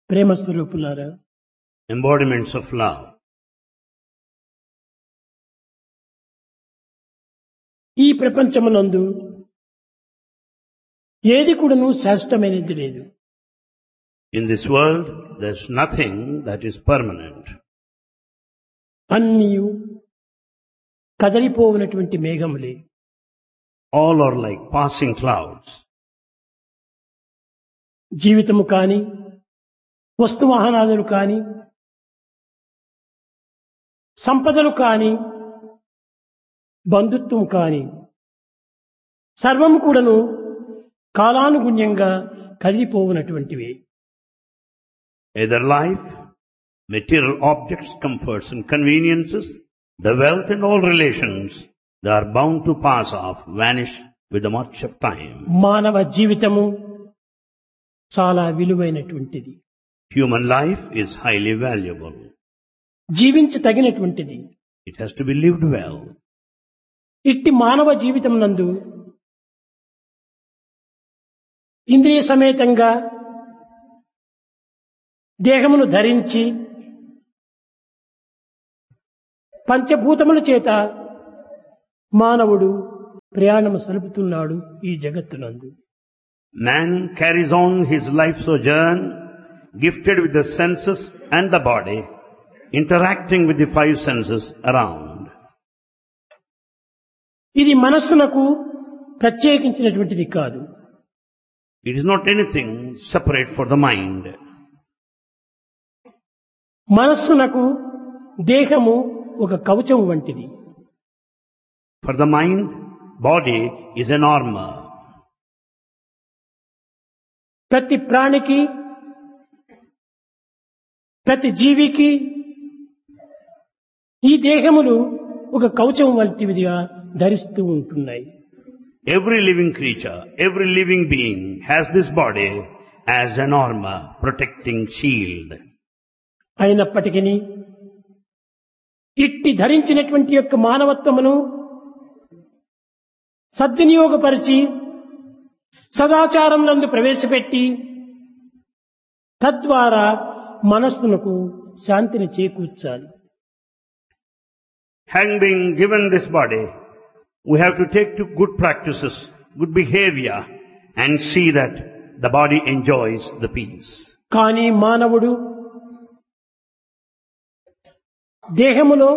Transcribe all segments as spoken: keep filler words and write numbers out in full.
ప్రేమ స్వరూపులారా, embodiments of love. ఈ ప్రపంచమునందు ఏది కూడాను శాశ్వతమైనది లేదు. In this world, there's nothing that is permanent. అన్నీ కదలిపోవునటువంటి మేఘములే. All are like passing clouds. జీవితము కాని, వస్తువాహనాదులు కాని, సంపదలు కాని, బంధుత్వం కాని, సర్వము కూడాను కాలానుగుణ్యంగా కదిలిపోవునటువంటివే. Either life, material objects, comforts and conveniences, the wealth and all relations, they are bound to pass off, vanish with the march of time. మానవ జీవితము చాలా విలువైనటువంటిది. Human life is highly valuable. జీవించ తగినటువంటిది. It has to be lived well. ఇట్టి మానవ జీవితం నందు ఇంద్రియ సమేతంగా దేహమును ధరించి పంచభూతముల చేత మానవుడు ప్రయాణము సలుపుతున్నాడు ఈ జగత్తునందు. Man carries on his life sojourn, gifted with the senses and the body, interacting with the five senses around. ఇది మనస్సునకు ప్రత్యేకించినటువంటిది కాదు. It is not anything separate for the mind. మనస్సునకు దేహము ఒక కవచం వంటిది. For the mind, body is an armor. ప్రతి ప్రాణికి, ప్రతి జీవికి ఈ దేహములు ఒక కవచం వంటివిగా ధరిస్తూ ఉంటున్నాయి. Every living creature, every living being has this body as an armor, protecting shield. అయినప్పటికీ ఇట్టి ధరించినటువంటి యొక్క మానవత్వమును సద్వినియోగపరిచి సదాచారములందు ప్రవేశపెట్టి తద్వారా మనస్సునకు శాంతిని చేకూర్చాలి. Having been given this body, we have to take to good practices, good behavior, and see that the body enjoys the peace. కానీ మానవుడు దేహములో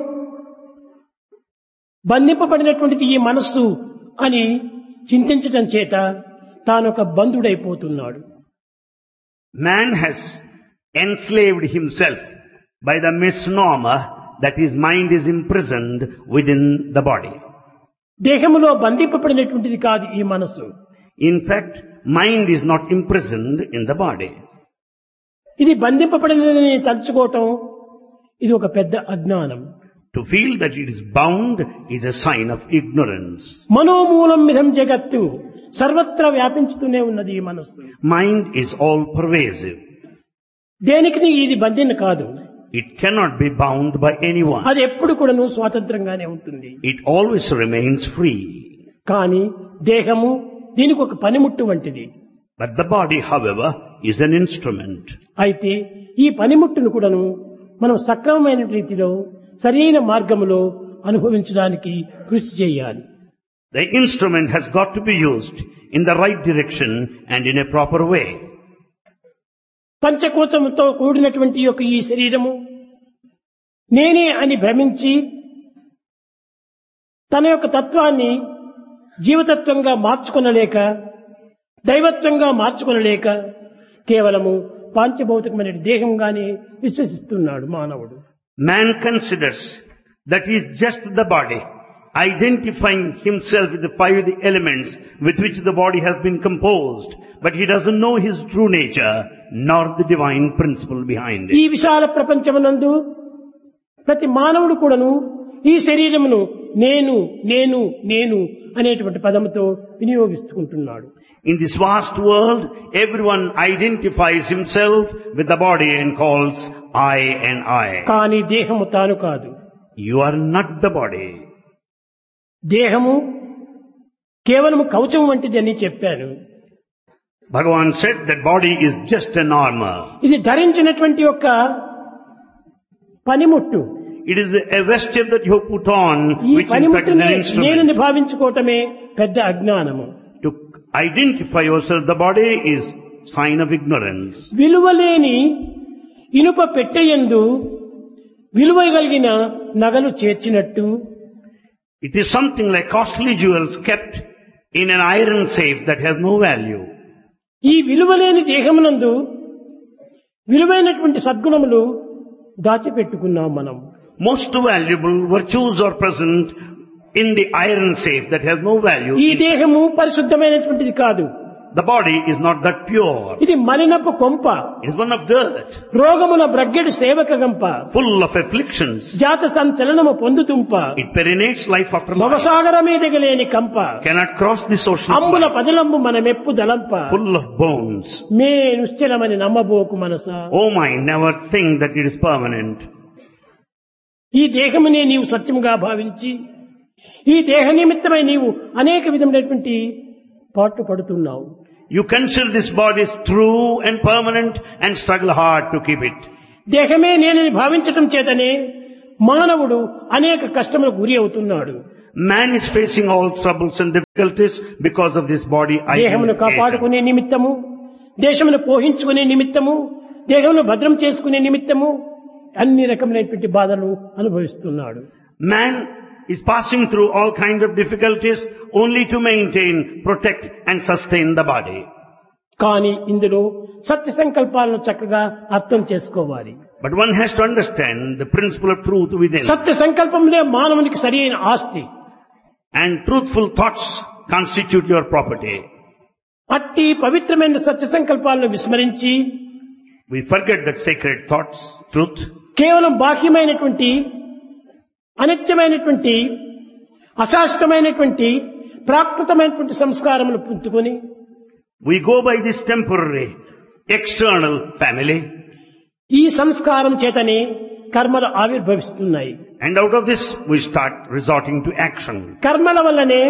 బంధింపబడినటువంటిది ఈ మనస్సు అని చింతించటం చేత తానొక బంధుడైపోతున్నాడు. Man has enslaved himself by the misnomer that his mind is imprisoned within the body. దేహములో బంధింపబడినటువంటిది కాదు ఈ మనస్సు. In fact, mind is not imprisoned in the body. ఇది బంధింపబడినదని తలుచుకోవటం ఇది ఒక పెద్ద అజ్ఞానం. To feel that it is bound is a sign of ignorance. మనోమూలం మిదం జగత్తు, సర్వత్రా వ్యాపించుతూనే ఉన్నది ఈ మనస్సు. Mind is all pervasive. దేనికి ఇది బంధన కాదు. It cannot be bound by anyone. అది ఎప్పుడు కూడాను స్వాతంత్రంగానే ఉంటుంది. It always remains free. కానీ దేహము దీనికి ఒక పనిముట్టు వంటిది. But the body, however, is an instrument. అయితే ఈ పనిముట్టును కూడాను మనం సక్రమమైన రీతిలో సరైన మార్గములో అనుభవించడానికి కృషి చేయాలి. The instrument has got to be used in the right direction and in a proper way. పంచకోశముతో కూడినటువంటి యొక్క ఈ శరీరము నేనే అని భ్రమించి తన యొక్క తత్వాన్ని జీవతత్వంగా మార్చుకొనలేక, దైవత్వంగా మార్చుకొనలేక కేవలము పాంచభౌతికమైన దేహంగానే విశ్వసిస్తున్నాడు మానవుడు. Man considers that he is just the body, identifying himself with the five elements with which the body has been composed, but he doesn't know his true nature, nor the divine principle behind ఈ it. విశాల ప్రపంచమునందు ప్రతి మానవుడు కూడాను ఈ శరీరమును నేను నేను నేను అనేటువంటి పదముతో వినియోగిస్తుంటున్నాడు. In this vast world, everyone identifies himself with the body and calls I and I. కానీ దేహము తాను కాదు. You are not the body. దేహము కేవలము కవచం వంటిది అని చెప్పాను. Bhagavan said that body is just an armor. ఇది ధరించినటువంటి యొక్క పనిముట్టు. It is a vesture that you put on, ఈ which in fact is పనిముట్టుని an నేను instrument. భావించుకోవటమే పెద్ద అజ్ఞానము. To identify yourself, the body is sign of ignorance. విలువలేని ఇనుప పెట్టెయందు విలువ కలిగిన నగలు చేర్చినట్టు It is something like costly jewels kept in an iron safe that has no value. ఈ విలువలేని దేహమునందు విలువైనటువంటి సద్గుణములు దాచిపెట్టుకున్నాం మనం. Most valuable virtues are present in the iron safe that has no value. ఈ దేహము పరిశుద్ధమైనటువంటిది కాదు. The body is not that pure. ఇది మలినపు కొంప, It is one of dirt, రోగముల బ్రగ్గెడు సేవక గంప, full of afflictions. జాత సంచలనము పొందుతుంప, It perinates life after life. భవసాగరమే దిగలేని కంప, Cannot cross the ocean. అంబుల పదిలంబు మన మెప్పు దలంప, Full of bones. మే నిశ్చలమని నమ్మబోకు మనస. Oh mind, never think that it is permanent. ఈ దేహమునే నీవు సత్యముగా భావించి ఈ దేహ నిమిత్తమై నీవు అనేక విధమైనటువంటి పాటు పడుతున్నావు. You consider this body as true and permanent and struggle hard to keep it. దేహమే నేనని భావించటం చేతనే మానవుడు అనేక కష్టములకు గురి అవుతున్నాడు. Man is facing all troubles and difficulties because of this body దేహమును identification. కాపాడుకునే నిమిత్తము, దేశమును పోషించుకునే నిమిత్తము, దేహమును భద్రం చేసుకునే నిమిత్తము అన్ని రకములైనటువంటి బాధలు అనుభవిస్తున్నాడు. Man is passing through all kinds of difficulties only to maintain, protect and sustain the body. కానీ ఇందులో సత్య సంకల్పాలను చక్కగా అర్థం చేసుకోవాలి. But one has to understand the principle of truth within. సత్య సంకల్పములే మానవునికి సరి అయిన ఆస్తి. And truthful thoughts constitute your property. అట్టి పవిత్రమైన సత్య సంకల్పాలను విస్మరించి We forget that sacred thoughts, truth. కేవలం బాహ్యమైనటువంటి అనిత్యమైనటువంటి అశాశ్వతమైనటువంటి ప్రాకృతమైనటువంటి సంస్కారములు పుంజుకొని We go by this temporary, external family. ఈ సంస్కారం చేతనే కర్మలు ఆవిర్భవిస్తున్నాయి. And out of this we start resorting to action. కర్మల వల్లనే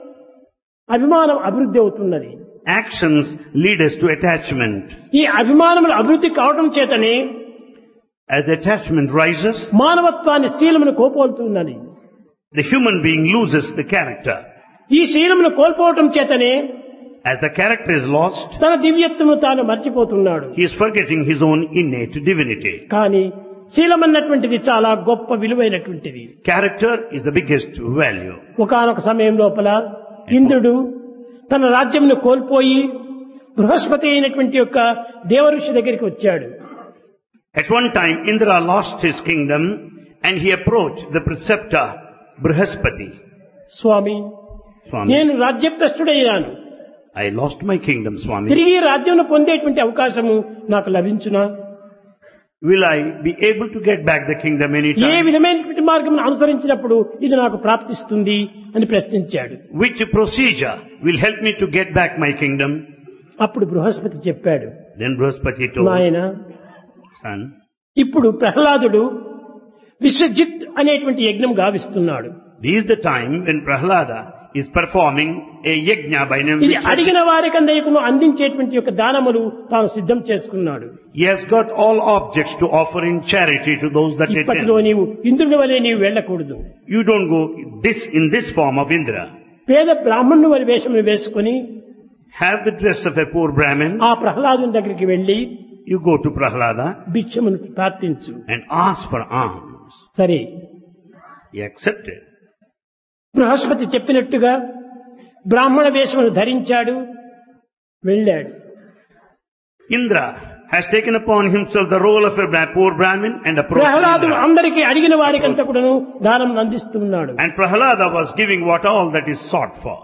అభిమానం అభివృద్ధి అవుతున్నది. Actions lead us to attachment. ఈ అభిమానములు అభివృద్ధి కావడం చేతనే As the attachment rises, మానవత్వాన్ని శీలమును కోల్పోతున్నది. the human being loses the character. ఈ శీలమును కోల్పోవటం చేతనే As the character is lost, తన దివ్యత్వము తాను మర్చిపోతున్నాడు. he is forgetting his own innate divinity. కానీ శీలం అన్నటువంటిది చాలా గొప్ప విలువైనటువంటిది. Character is the biggest value. ఒకానొక సమయం లోపల ఇంద్రుడు తన రాజ్యమును కోల్పోయి బృహస్పతి అయినటువంటి యొక్క దేవఋషి దగ్గరికి వచ్చాడు. At one time, Indra lost his kingdom and he approached the preceptor Brihaspati. Swamy, Swami, నేను రాజ్యభ్రష్టుడయ్యాను. I lost my kingdom, Swami. తిరిగి రాజ్యం పొందేటువంటి అవకాశము నాకు లభించునా? Will I be able to get back the kingdom A anytime? విధమైనటువంటి మార్గం అనుసరించినప్పుడు ఇది నాకు ప్రాప్తిస్తుంది అని ప్రశ్నించాడు. Which procedure will help me to get back my kingdom? అప్పుడు బృహస్పతి చెప్పాడు, Then Brihaspati told, నాయన, son, ఇప్పుడు ప్రహ్లాదుడు విశ్వజిత్ అనేటువంటి యజ్ఞం గావిస్తున్నాడు. this is the time when Prahlada is performing a yajna by name ఇది Vishwajit. అడిగిన వారికందరికను అందించేటువంటి యొక్క దానములు తాను సిద్ధం చేసుకున్నాడు. He has got all objects to offer in charity to those that ఇప్పటిలో attend. నీవు ఇంద్రుని వలె నీవు వెళ్ళకూడదు. You don't go this in this form of Indra. పేద బ్రాహ్మణుని వారి వేషములు వేసుకుని Have the dress of a poor Brahmin. ఆ ప్రహ్లాదుని దగ్గరికి వెళ్లి You go to Prahlada భిక్షమును ప్రార్థించు. and ask for alms. సరే, He accepted. బృహస్పతి చెప్పినట్టుగా బ్రాహ్మణ వేషమును ధరించాడు, వెళ్ళాడు. Indra has taken upon himself the role of a bra- poor Brahmin and approached ప్రహ్లాదుడు Indra. అందరికీ అడిగిన వారికంతా కూడాను దానం అందిస్తున్నాడు. And Prahlada was giving what all that is sought for.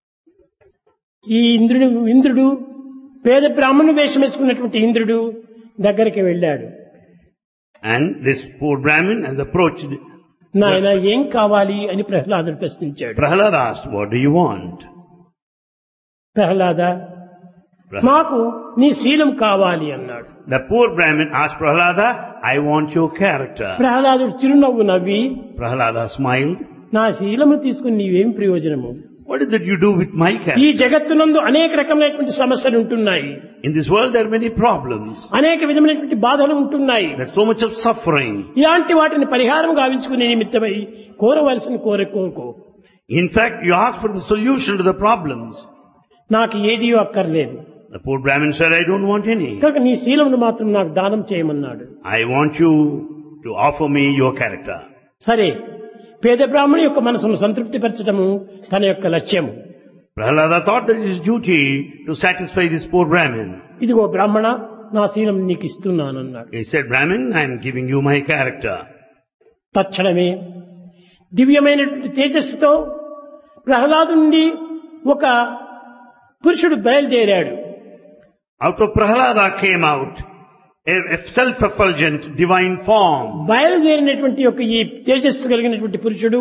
ఈ ఇంద్రుడు ఇంద్రుడు పేద బ్రాహ్మణ వేషం వేసుకున్నటువంటి ఇంద్రుడు దగ్గరికి వెళ్ళాడు. And this poor Brahmin has approached. నాయన, ఏం కావాలి అని ప్రహ్లాదుడు ప్రశ్నించాడు. Prahlada asked, what do you want? Prahlada, Prah- నాకు నీ శీలం కావాలి అన్నాడు. The poor Brahmin asked Prahlada, I want your character. ప్రహ్లాదుడు చిరునవ్వు నవ్వి, Prahlada smiled. నా శీలము తీసుకుని నీవేం ప్రయోజనము? What is that you do with my ఈ character? జగత్తునందు అనేక రకమైనటువంటి సమస్యలు ఉంటున్నాయి, In this world there are many problems. అనేక విధమైనటువంటి బాధలు ఉంటున్నాయి. There's so much of suffering. ఇలాంటి వాటిని పరిహారం గావించుకునే నిమిత్తమై కోరవలసిన కోరిక కోరుకో. In fact, you ask for the solution to the problems. నాకు ఏదీ అక్కర్లేదు, The poor Brahmin said, I don't want any. కనుక నీ శీలమును మాత్రం నాకు దానం చేయమన్నాడు. I want you to offer me your character. సరే, పేద బ్రాహ్మణి యొక్క మనసును సంతృప్తిపరచడము తన యొక్క లక్ష్యము. Prahlada thought that it is duty to satisfy this poor Brahmin. ఇదిగో బ్రాహ్మణ, నా శీలం నీకు ఇస్తున్నానన్నాడు. He said, Brahmin, I am giving you my character. తక్షణమే దివ్యమైనటువంటి తేజస్సుతో ప్రహ్లాదు నుండి ఒక పురుషుడు బయలుదేరాడు. Out of Prahlada came out a, a self-effulgent divine form. బయలుదేరినటువంటి యొక్క ఈ తేజస్సు కలిగినటువంటి పురుషుడు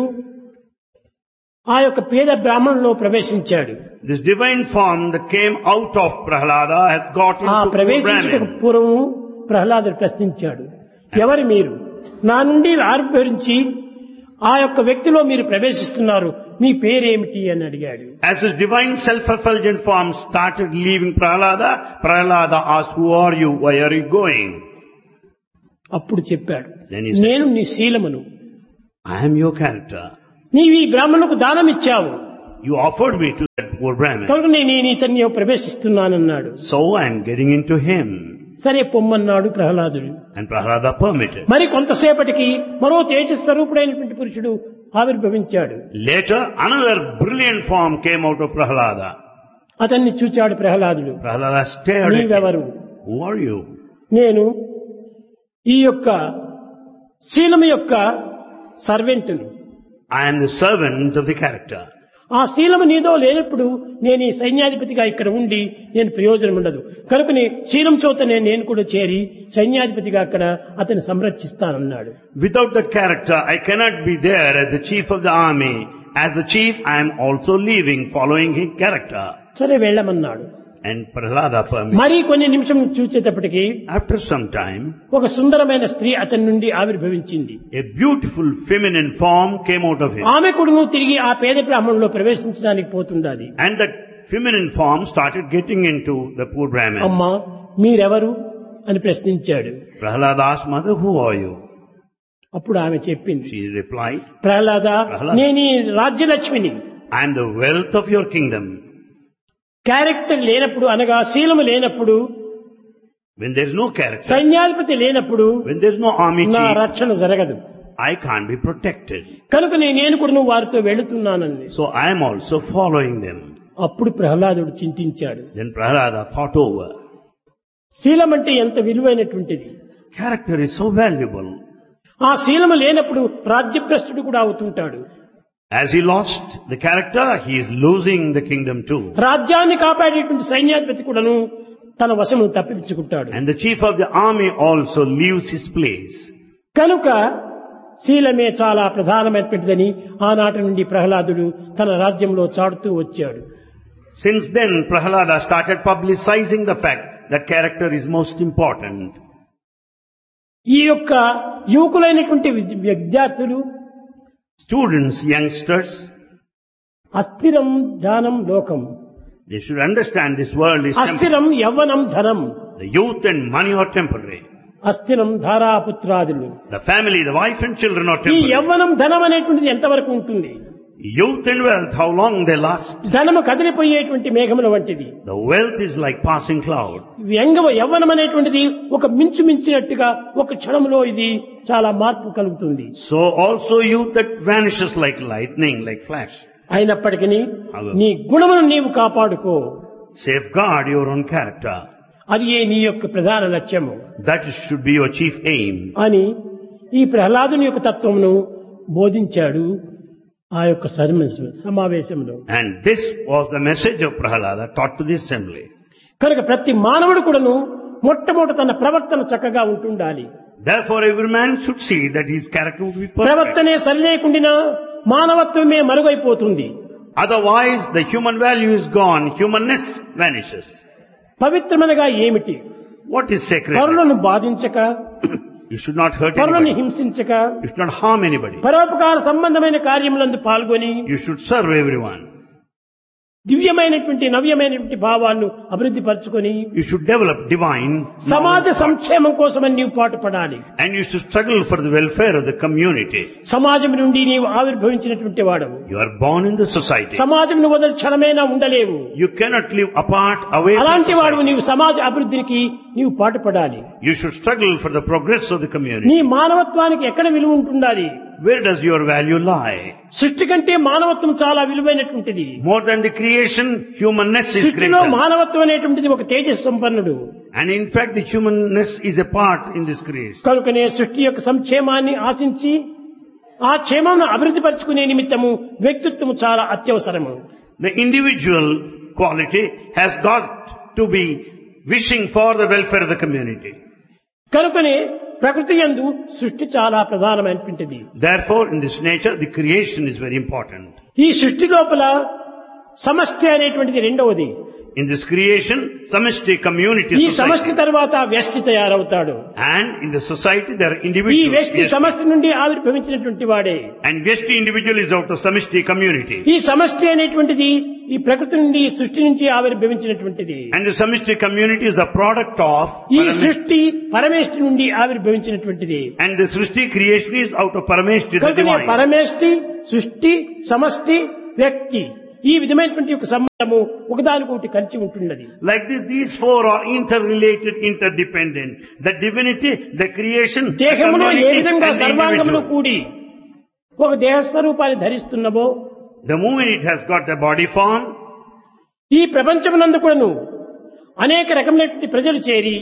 ఆ యొక్క పేద బ్రాహ్మణులో ప్రవేశించాడు. This divine form that came out of Prahlada has got ఆ into the ప్రవేశించక Brahmin. పూర్వము ప్రహ్లాదుడు ప్రశ్నించాడు, ఎవరు మీరు? నా నుండి ఆవిర్భవించి ఆ యొక్క వ్యక్తిలో మీరు ప్రవేశిస్తున్నారు, మీ పేరేమిటి అని అడిగాడు. As this divine self-effulgent form started leaving Prahlada, Prahlada asked, who are you? Why are you going? అప్పుడు చెప్పాడు, Then he said, నేను నీ శీలమును, I am your character. నీవు ఈ బ్రాహ్మణులకు దానం ఇచ్చావు, You offered me to that poor Brahmin. కనుక నేను ఇతన్ని ప్రవేశిస్తున్నానన్నాడు. So I am getting into him. సరే పొమ్మన్నాడు ప్రహ్లాదుడు. And Prahlada permitted. మరి కొంతసేపటికి మరో తేజస్వరూపుడైనటువంటి పురుషుడు ఆవిర్భవించాడు. Later, another brilliant form came out of Prahlada. అతన్ని చూచాడు ప్రహ్లాదుడు. Prahlada stared at him. నీవెవరు? Who are you? నేను ఈ యొక్క శీలము యొక్క సర్వెంటును. I am the servant of the character. ఆ శీలము నీదో లేనప్పుడు నేను ఈ సైన్యాధిపతిగా ఇక్కడ ఉండి నేను ప్రయోజనం ఉండదు, కనుకని శీలం చోతనే నేను కూడా చేరి సైన్యాధిపతిగా అక్కడ అతన్ని సంరక్షిస్తానన్నాడు. Without that character, I cannot be there as the chief of the army. As the chief, I am also leaving, following his character. సరే వెళ్ళమన్నాడు. And Prahlada permitted. మరి కొన్ని నిమిషం చూసేటప్పటికి After some time, ఒక సుందరమైన స్త్రీ అతని నుండి ఆవిర్భవించింది. a beautiful feminine form came out of him. ఆమె కూడాను తిరిగి ఆ పేద బ్రాహ్మణులో ప్రవేశించడానికి పోతుండాలి. And that feminine form started getting into the poor Brahmin. అమ్మా మీరెవరు అని ప్రశ్నించాడు. Prahlada asked, Mother, who are you? అప్పుడు ఆమె చెప్పింది, She replied, ప్రహ్లాద, ప్రహ్లాద. నేను ఈ రాజ్యలక్ష్మిని. I am the wealth of your kingdom. Character లేనప్పుడు అనగా శీలము లేనప్పుడు, When there is no character, సైన్యాధిపతి లేనప్పుడు when there is no army నా chief, రక్షణ జరగదు, I can't be protected. కనుక నేను కూడా వారితో వెళుతున్నానండి. So I am also following them. అప్పుడు ప్రహ్లాదుడు చింతించాడు. Then Prahlada thought over. శీలం అంటే ఎంత విలువైనటువంటిది. Character is so valuable. ఆ శీలము లేనప్పుడు రాజ్యభ్రష్టుడు కూడా అవుతుంటాడు. As he lost the character, he is losing the kingdom too. రాజ్యాన్ని కాపాడేటువంటి సైన్యాధిపతి కూడాను తన వశము తప్పించుకుంటాడు. And the chief of the army also leaves his place. కనుక శీలమే చాలా ప్రధానమైనటువంటిదని ఆనాటి నుండి ప్రహ్లాదుడు తన రాజ్యంలో చాటుతూ వచ్చాడు. Since then, Prahlada started publicizing the fact that character is most important. ఈ యొక్క యువకులైనటువంటి విద్యార్థులు, Students, youngsters, అస్థిరం ధ్యానం లోకం, they should understand this world is temporary. అస్థిరం యవ్వనం ధనం, The youth and money are temporary. అస్థిరం ధారాపుత్రాదులు. The family, the wife and children are ఈ temporary. యవ్వనం ధనం అనేటువంటిది ఎంతవరకు ఉంటుంది? Youth and wealth, how long they last? ధనము కదిలిపోయేటువంటి మేఘముల వంటిది. The wealth is like passing cloud. వ్యంగవ యవ్వనం అనేటువంటిది ఒక మించు మించినట్టుగా ఒక క్షణంలో ఇది చాలా మార్పు కలుగుతుంది. So also youth that vanishes like lightning, like flash. అయినప్పటికీ నీ గుణమును నీవు కాపాడుకో. Safeguard your own character. అది ఏ నీ యొక్క ప్రధాన లక్ష్యము That should be your chief aim. అని ఈ ప్రహ్లాదుని యొక్క తత్వమును బోధించాడు ఆ యొక్క సమావేశంలో. And this was the message of Prahlada taught to the assembly. కనుక ప్రతి మానవుడు కూడాను మొట్టమొదట తన ప్రవర్తన చక్కగా ఉంటుండాలి. Therefore every man should see that his character would be perfect. ప్రవర్తనే సరిలేకుండా మానవత్వమే మరుగైపోతుంది. Otherwise the human value is gone, humanness vanishes. పవిత్రమనగా ఏమిటి? What is sacred? పరులను బాధించక, You should not hurt పరులను anybody. హింసించక, You should not harm anybody. పరోపకార సంబంధమైన కార్యములందు పాల్గొని You should serve everyone. దివ్యమైనటువంటి నవ్యమైనటువంటి భావాలను అభివృద్ధి పరచుకొని You should develop divine సమాజ knowledge. సంక్షేమం కోసమని నీవు పాటుపడాలి. And you should struggle for the welfare of the community. సమాజం నుండి నీవు ఆవిర్భవించినటువంటి వాడవు. You are born in the society. సమాజం వదిలి క్షణమైనా ఉండలేవు. You cannot live apart, away from అలాంటి వాడు society. నీవు సమాజ అభివృద్ధికి నీవు పాటుపడాలి. You should struggle for the progress of the community. నీ మానవత్వానికి ఎక్కడ విలువ ఉంటుండాలి? Where does your value lie? సృష్టి కంటే మానవత్వం చాలా విలువైనటువంటిది. More than the creation, humanness is సృష్టిలో greater. మానవత్వం అనేటువంటిది ఒక తేజస్సు సంపన్నుడు. And in fact, the humanness is a part in this creation. కనుకనే సృష్టి యొక్క సంక్షేమాన్ని ఆశించి ఆ క్షేమాన్ని అభివృద్ధి పరచుకునే నిమిత్తము వ్యక్తిత్వము చాలా అత్యవసరము. The individual quality has got to be wishing for the welfare of the community. కనుకనే ప్రకృతి యందు సృష్టి చాలా ప్రధానమైనటువంటిది. Therefore, in this nature, the creation is very important. ఈ సృష్టి లోపల సమష్టి అనేటువంటిది రెండవది. In this creation, samashti community ఈ సమష్టి society. తర్వాత వ్యష్టి తయారవుతాడు. And in the society, there are ఈ individuals. వ్యష్టి Yes. సమష్టి నుండి ఆవిర్భవించినటువంటి వాడే. And Vyashti individual is out of samashti community. ఈ సమష్టి అనేటువంటిది ఈ ప్రకృతి నుండి ఈ సృష్టి నుంచి ఆవిర్భవించినటువంటిది. And the samashti community is the product of ఈ Parameshti. సృష్టి పరమేష్టి నుండి ఆవిర్భవించినటువంటిది. And the Srishti creation is out of Parameshti, the కనుకనే divine. పరమేష్టి సృష్టి సమష్టి వ్యక్తి ఈ విధమైనటువంటి ఒక సంబంధము ఒకదానికొకటి కలిసి ఉంటున్నది. Like this, these four are interrelated, interdependent. The divinity, the creation, the దేహములో ఏ community, విధంగా and the సర్వాంగములు individual. కూడి ఒక దేహస్వరూపాన్ని ధరిస్తున్నవో The moment it has got the body form, ఈ ప్రపంచమునందు కూడాను అనేక రకమైనటువంటి ప్రజలు చేరి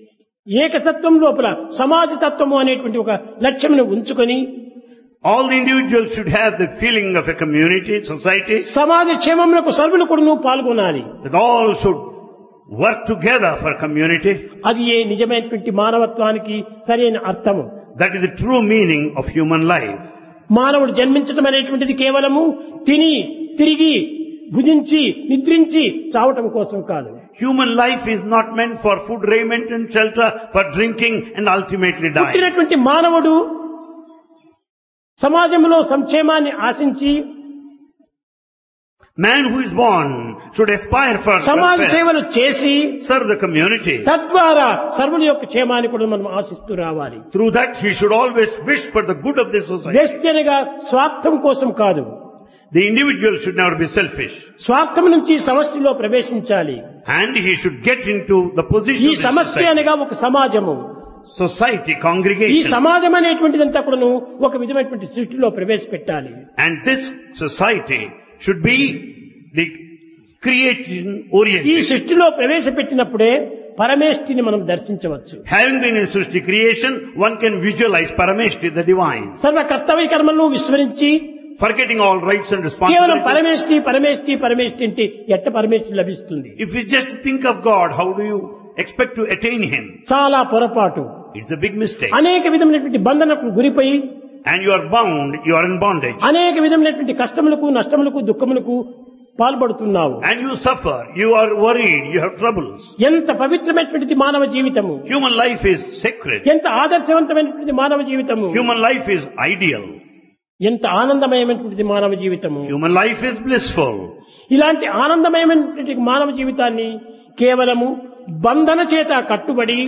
ఏకతత్వం లోపల సమాజ తత్వము అనేటువంటి ఒక లక్ష్యమును ఉంచుకొని all the individuals should have the feeling of a community, society, సమాజ క్షేమమునకు సర్వులు కూడాను పాల్గొనాలి. that all should work together for community. అది ఏ నిజమైనటువంటి మానవత్వానికి సరైన అర్థము. That is the true meaning of human life. మానవుడు జన్మించడం అనేటువంటిది కేవలము తిని తిరిగి భుజించి నిద్రించి చావటం కోసం కాదు. Human life is not meant for food, raiment and shelter, for drinking and ultimately dying. పుట్టినటువంటి మానవుడు సమాజంలో సంక్షేమాన్ని ఆశించి Man who is born should aspire for సమాజ welfare, సేవలు చేసి serve the community. తద్వారా సర్వుల యొక్క క్షేమాన్ని కూడా మనం ఆశిస్తూ రావాలి. Through that he should always wish for the good of the society. వ్యక్తి అనగా స్వార్థం కోసం కాదు. The individual should never be selfish. స్వార్థం నుంచి సమష్టిలో ప్రవేశించాలి. And he should get into the position ఈ of the సమష్టి society. అనగా ఒక సమాజము. Society, ఈ congregation. సమాజం అనేటువంటిదంతా కూడాను ఒక విధమైనటువంటి సృష్టిలో ప్రవేశపెట్టాలి. And this society should be the creation ఈ oriented. సృష్టిలో ప్రవేశపెట్టినప్పుడే పరమేష్టిని మనం దర్శించవచ్చు. Having been in Srishti creation, one can visualize Parameshti, the divine. సర్వ కర్తవ్య కర్మలను విస్మరించి Forgetting all rights and కేవలం responsibilities. పరమేష్టి పరమేష్టి పరమేష్టి అంటే ఎట్ట పరమేష్టి లభిస్తుంది? If you just think of God, how do you expect to attain Him? చాలా పొరపాటు. It's a big mistake. అనేక విధమైనటువంటి బంధనకు గురిపోయి And you are bound, you are in bondage. అనేక విధమైనటువంటి కష్టములకు నష్టములకు దుఃఖములకు పాల్పడుతున్నావు. And you suffer, you are worried, you have troubles. ఎంత పవిత్రమైనటువంటిది మానవ జీవితము, Human life is sacred. ఎంత ఆదర్శవంతమైనటువంటిది మానవ జీవితము, Human life is ideal. ఎంత ఆనందమయమైనటువంటిది మానవ జీవితము. Human life is blissful. ఇలాంటి ఆనందమయమైనటువంటి మానవ జీవితాన్ని కేవలము బంధన చేత కట్టుబడి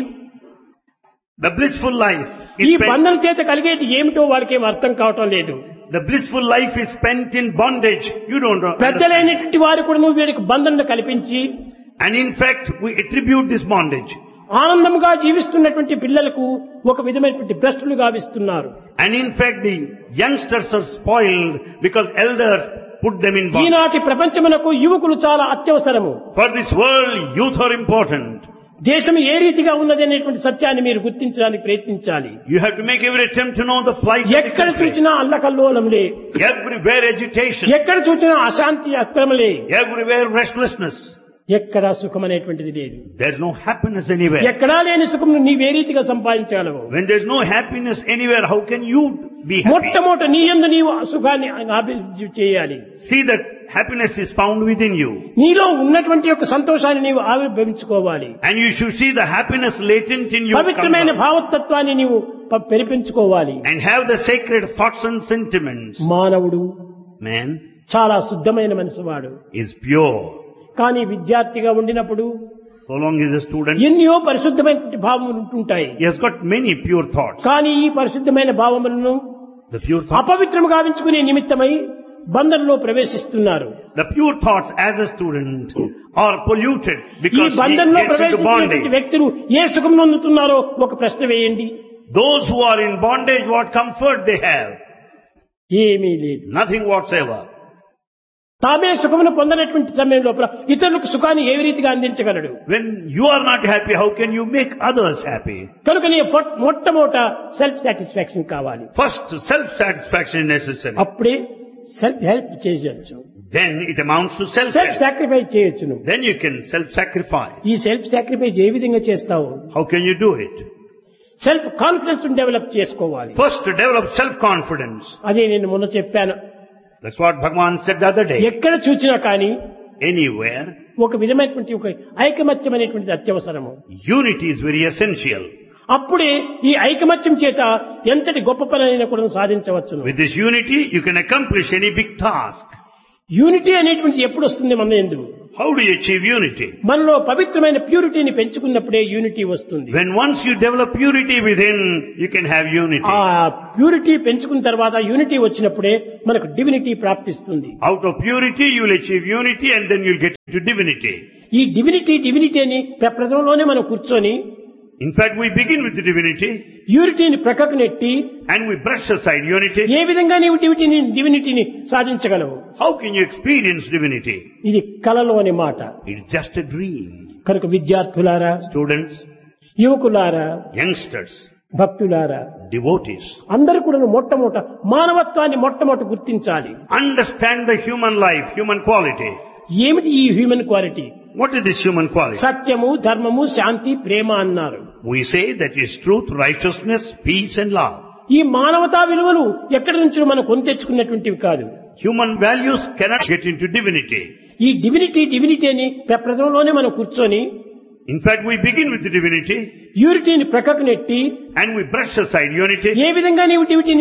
The blissful life ఈ is spent, బంధన చేత కలిగేది ఏమిటో వారికి ఏం అర్థం కావటం లేదు. the blissful life is spent in bondage. You don't know. పెద్దలైనటువంటి వారు కూడా నువ్వు వీరికి బంధనను కల్పించి And in fact, we attribute this bondage. ఆనందంగా జీవిస్తున్నటువంటి పిల్లలకు ఒక విధమైనటువంటి భ్రష్టులు గావిస్తున్నారు. And in fact, the youngsters are spoiled because elders put them in bondage. ఈనాటి ప్రపంచమునకు యువకులు చాలా అత్యవసరము. For this world, youth are important. దేశం ఏ రీతిగా ఉన్నది అనేటువంటి సత్యాన్ని మీరు గుర్తించడానికి ప్రయత్నించాలి. You have to make every attempt to know the plight of the ఎక్కడ country. చూచినా అల్లకల్లోలములే, Everywhere agitation. ఎక్కడ చూచినా అశాంతి అక్రమలే, Everywhere restlessness. ఎక్కడా సుఖం అనేటువంటిది లేదు. There's no happiness anywhere. ఎక్కడా లేని సుఖం నీవే రీతిగా సంపాదించగలవు? When there's no happiness anywhere, how can you be happy? మొట్టమొదట నీ యందు నీవు ఆ సుఖాన్ని అభివృద్ధి చేయాలి. See that happiness is found within you. నీలో ఉన్నటువంటి యొక్క సంతోషాన్ని నీవు ఆవిర్భవించుకోవాలి. And you should see the happiness latent in you. పవిత్రమైన come out. భావతత్వాన్ని నీవు ప- పెరిపించుకోవాలి. And have the sacred thoughts and sentiments. మానవుడు Man, చాలా శుద్ధమైన మనసు వాడు. is pure. కానీ విద్యార్థిగా ఉండినప్పుడు So long as a student, ఎన్నో పరిశుద్ధమైన భావములు ఉంటుంటాయి. he has got many pure thoughts. కానీ ఈ పరిశుద్ధమైన భావములను The pure thoughts, అపవిత్రము గావించుకునే నిమిత్తమై బంధంలో ప్రవేశిస్తున్నారు. the pure thoughts as a student are polluted ఈ because he బంధంలో gets into ప్రవేశించినటువంటి bondage. వ్యక్తులు ఏ సుఖం పొందుతున్నారో ఒక ప్రశ్న వేయండి. Those who are in bondage, what comfort they have? ఏమీ లేదు. Nothing whatsoever. తామే సుఖమును పొందనటువంటి సమయం లోపల ఇతరులకు సుఖాన్ని ఏ రీతిగా అందించగలడు? When you are not happy, how can you make others happy? కనుకనే ఫట్- మొట్టమొదట సెల్ఫ్ సాటిస్ఫాక్షన్ కావాలి. First, self-satisfaction is necessary. అప్పుడే సెల్ఫ్ హెల్ప్ చేయొచ్చు, Then it amounts to self self-help. Sacrifice చేయొచ్చును. Then you can self-sacrifice. ఈ సెల్ఫ్ సాక్రిఫైస్ ఏ విధంగా చేస్తావు? How can you do it? Self confidence develop చేసుకోవాలి. First, develop self-confidence. అదే నేను మొన్న చెప్పాను. That's what Bhagavan said the other day. ఎక్కడ చూసినా కానీ Anywhere, ఒక విధమైనటువంటి ఒక ఐకమత్యం అనేటువంటిది అత్యవసరము. unity is very essential. అప్పుడే ఈ ఐకమత్యం చేత ఎంతటి గొప్ప పనైనా కూడా సాధించవచ్చును. With this unity, you can accomplish any big task. Unity అనేటువంటిది ఎప్పుడు వస్తుంది మన యందు? How do you achieve unity? మనలో పవిత్రమైన ప్యూరిటీని పెంచుకున్నప్పుడే యూనిటీ వస్తుంది. When once you develop purity within, you can have unity. ఆ ప్యూరిటీ పెంచుకున్న తర్వాత యూనిటీ వచ్చినప్పుడే మనకు డివినిటీ ప్రాప్తిస్తుంది. Out of purity, you will achieve unity and then you'll get to divinity. ఈ డివినిటీ డివినిటీ అని ప్రప్రథమంలోనే మనం కూర్చొని In fact, we begin with the divinity యూనిటీని ప్రక్కకు నెట్టి and we brush aside unity. ఏ విధంగా నీవు డివినిటీని డివినిటీని సాధించగలవు? How can you experience divinity? ఇది కలలోని మాట. It's just a dream. కనుక విద్యార్థులారా, Students, యువకులారా, youngsters, భక్తులారా, devotees, అందరూ కూడా మొట్టమొదట మానవత్వాన్ని మొట్టమొదట గుర్తించాలి. understand the human life, human quality. ఏమిటి ఈ human quality? What is this human quality? సత్యము, ధర్మము, శాంతి, ప్రేమ అన్నారు. We say that is truth, righteousness, peace and love. ఈ మానవతా విలువలు ఎక్కడి నుంచో మనం కొని తెచ్చుకున్నటువంటివి కాదు. Human values cannot get into divinity. ఈ డివినిటీ డివినిటీ అని ప్రప్రథమంలోనే మనం కూర్చొని In fact, we begin with the divinity యూనిటీని ప్రక్కకు నెట్టి and we brush aside unity. ఏ విధంగా నీవు డివినిటీని